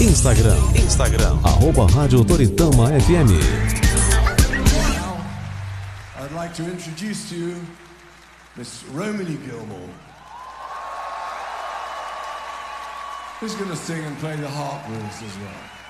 Instagram, @Rádio Toritama FM. I'd like to introduce to you Miss Romany Gilmore, who's going to sing and play the harp with us as well.